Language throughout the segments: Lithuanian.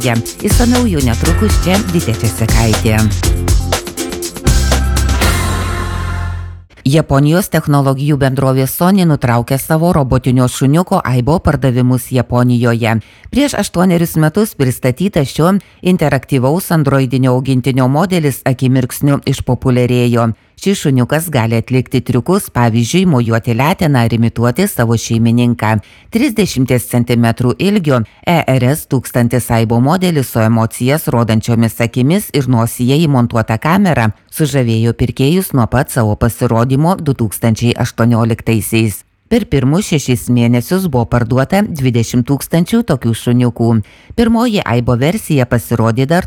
Išsamiau jau netrukus čia Vytė Česekaitė. Japonijos technologijų bendrovė Sony nutraukė savo robotinio šuniuko Aibo pardavimus Japonijoje. Prieš 8 metus pristatytas šio interaktyvaus androidinio augintinio modelis akimirksniu išpopuliarėjo. Šis šuniukas gali atlikti triukus, pavyzdžiui, mojuoti leteną ar imituoti savo šeimininką. 30 cm ilgio ERS 1000 Aibo modelis su emocijas rodančiomis akimis ir nosyje įmontuota kamera sužavėjo pirkėjus nuo pat savo pasirodymo 2018-aisiais. Per pirmus 6 mėnesius buvo parduota 20 000 tokių šuniukų. Pirmoji Aibo versija pasirodė dar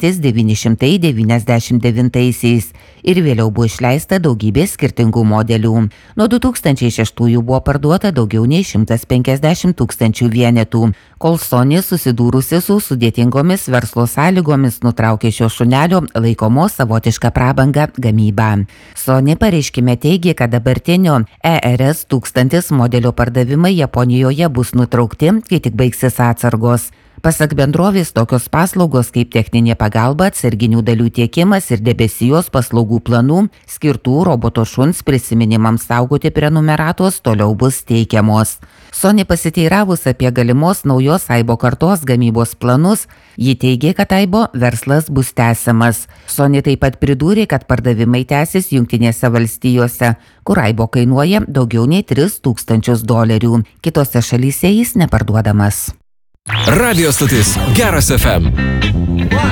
1999-aisiais ir vėliau buvo išleista daugybė skirtingų modelių. Nuo 2006 buvo parduota daugiau nei 150 000 vienetų, kol Sony susidūrusi su sudėtingomis verslo sąlygomis nutraukė šio šunelio laikomo savotišką prabangą gamybą. Sony pareiškime teigė, kad dabartinio ERS 1000 modelio pardavimai Japonijoje bus nutraukti, kai tik baigsis atsargos. Pasak bendrovės, tokios paslaugos kaip techninė pagalba, atsarginių dalių tiekimas ir debesijos paslaugų planų skirtų roboto šuns prisiminimams saugoti prenumeratos toliau bus teikiamos. Sony pasiteiravus apie galimos naujos Aibo kartos gamybos planus, ji teigė, kad Aibo verslas bus tęsiamas. Sony taip pat pridūrė, kad pardavimai tęsis Jungtinėse valstijose, kur Aibo kainuoja daugiau nei $3000. Kitose šalyse jis neparduodamas. Radio stotis Geras FM.